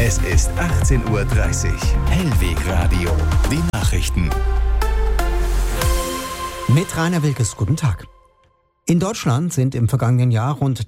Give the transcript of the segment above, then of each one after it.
Es ist 18:30 Uhr. Hellweg Radio. Die Nachrichten. Mit Rainer Wilkes, guten Tag. In Deutschland sind im vergangenen Jahr rund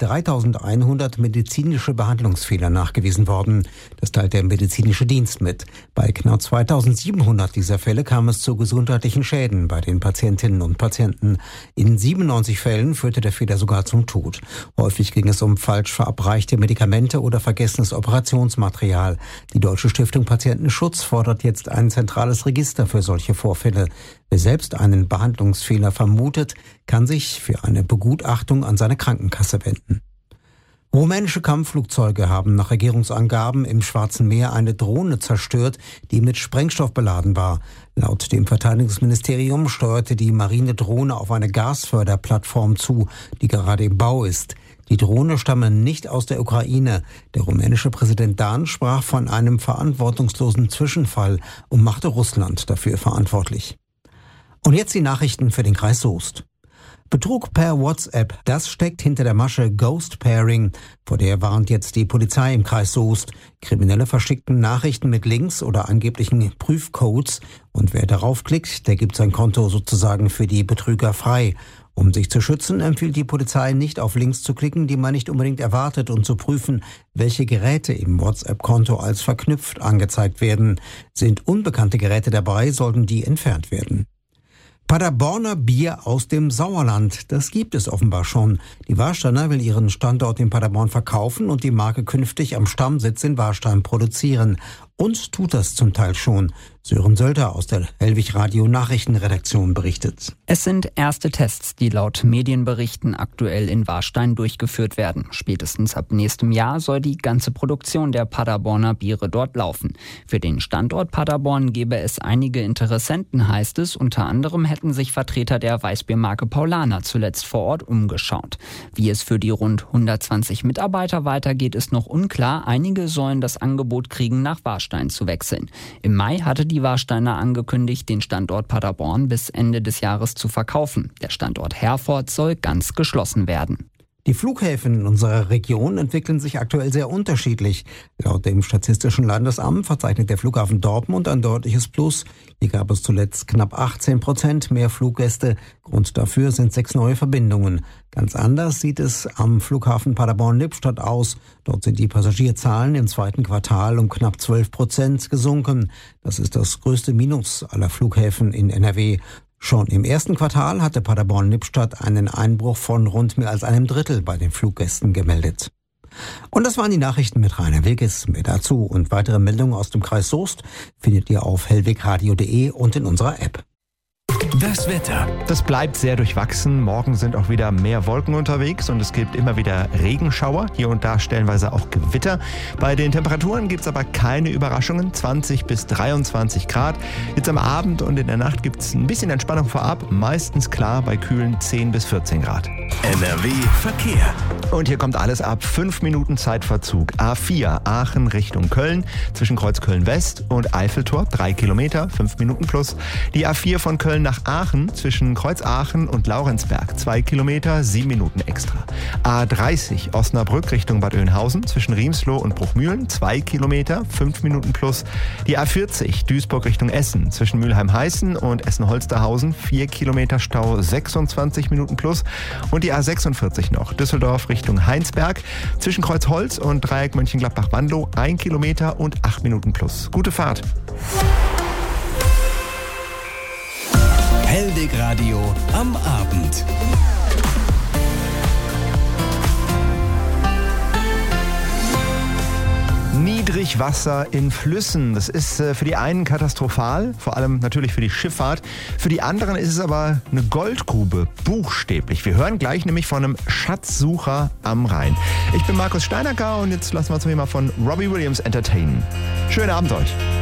3.100 medizinische Behandlungsfehler nachgewiesen worden. Das teilt der medizinische Dienst mit. Bei knapp 2.700 dieser Fälle kam es zu gesundheitlichen Schäden bei den Patientinnen und Patienten. In 97 Fällen führte der Fehler sogar zum Tod. Häufig ging es um falsch verabreichte Medikamente oder vergessenes Operationsmaterial. Die Deutsche Stiftung Patientenschutz fordert jetzt ein zentrales Register für solche Vorfälle. Wer selbst einen Behandlungsfehler vermutet, kann sich für eine Begutachtung an seine Krankenkasse wenden. Rumänische Kampfflugzeuge haben nach Regierungsangaben im Schwarzen Meer eine Drohne zerstört, die mit Sprengstoff beladen war. Laut dem Verteidigungsministerium steuerte die Marinedrohne auf eine Gasförderplattform zu, die gerade im Bau ist. Die Drohne stamme nicht aus der Ukraine. Der rumänische Präsident Dan sprach von einem verantwortungslosen Zwischenfall und machte Russland dafür verantwortlich. Und jetzt die Nachrichten für den Kreis Soest. Betrug per WhatsApp, das steckt hinter der Masche Ghost Pairing. Vor der warnt jetzt die Polizei im Kreis Soest. Kriminelle verschickten Nachrichten mit Links oder angeblichen Prüfcodes. Und wer darauf klickt, der gibt sein Konto sozusagen für die Betrüger frei. Um sich zu schützen, empfiehlt die Polizei nicht auf Links zu klicken, die man nicht unbedingt erwartet, und zu prüfen, welche Geräte im WhatsApp-Konto als verknüpft angezeigt werden. Sind unbekannte Geräte dabei, sollten die entfernt werden. Paderborner Bier aus dem Sauerland, das gibt es offenbar schon. Die Warsteiner will ihren Standort in Paderborn verkaufen und die Marke künftig am Stammsitz in Warstein produzieren. Und tut das zum Teil schon. Sören Sölder aus der Hellwig Radio Nachrichtenredaktion berichtet. Es sind erste Tests, die laut Medienberichten aktuell in Warstein durchgeführt werden. Spätestens ab nächstem Jahr soll die ganze Produktion der Paderborner Biere dort laufen. Für den Standort Paderborn gäbe es einige Interessenten, heißt es. Unter anderem hätten sich Vertreter der Weißbiermarke Paulaner zuletzt vor Ort umgeschaut. Wie es für die rund 120 Mitarbeiter weitergeht, ist noch unklar. Einige sollen das Angebot kriegen, nach Warstein zu wechseln. Im Mai hatte die Warsteiner angekündigt, den Standort Paderborn bis Ende des Jahres zu verkaufen. Der Standort Herford soll ganz geschlossen werden. Die Flughäfen in unserer Region entwickeln sich aktuell sehr unterschiedlich. Laut dem Statistischen Landesamt verzeichnet der Flughafen Dortmund ein deutliches Plus. Hier gab es zuletzt knapp 18% mehr Fluggäste. Grund dafür sind 6 neue Verbindungen. Ganz anders sieht es am Flughafen Paderborn-Lippstadt aus. Dort sind die Passagierzahlen im zweiten Quartal um knapp 12% gesunken. Das ist das größte Minus aller Flughäfen in NRW. Schon im ersten Quartal hatte Paderborn-Lippstadt einen Einbruch von rund mehr als einem Drittel bei den Fluggästen gemeldet. Und das waren die Nachrichten mit Rainer Wilkes. Mehr dazu und weitere Meldungen aus dem Kreis Soest findet ihr auf hellwegradio.de und in unserer App. Das Wetter. Das bleibt sehr durchwachsen. Morgen sind auch wieder mehr Wolken unterwegs und es gibt immer wieder Regenschauer. Hier und da stellenweise auch Gewitter. Bei den Temperaturen gibt es aber keine Überraschungen. 20 bis 23 Grad. Jetzt am Abend und in der Nacht gibt es ein bisschen Entspannung vorab. Meistens klar bei kühlen 10 bis 14 Grad. NRW Verkehr. Und hier kommt alles ab 5 Minuten Zeitverzug. A4 Aachen Richtung Köln zwischen Kreuz Köln West und Eiffeltor 3 Kilometer, 5 Minuten plus. Die A4 von Köln nach Aachen zwischen Kreuz Aachen und Laurenzberg 2 Kilometer, 7 Minuten extra. A30 Osnabrück Richtung Bad Oeynhausen zwischen Riemsloh und Bruchmühlen 2 Kilometer, 5 Minuten plus. Die A40 Duisburg Richtung Essen zwischen Mülheim-Heißen und Essen-Holsterhausen 4 Kilometer Stau, 26 Minuten plus. Und die A46 noch Düsseldorf Richtung Heinsberg zwischen Kreuzholz und Dreieck Mönchengladbach-Wanlo 1 Kilometer und 8 Minuten plus. Gute Fahrt. Hellwig Radio am Abend. Niedrigwasser in Flüssen, das ist für die einen katastrophal, vor allem natürlich für die Schifffahrt. Für die anderen ist es aber eine Goldgrube, buchstäblich. Wir hören gleich nämlich von einem Schatzsucher am Rhein. Ich bin Markus Steinacker und jetzt lassen wir uns mal von Robbie Williams entertainen. Schönen Abend euch.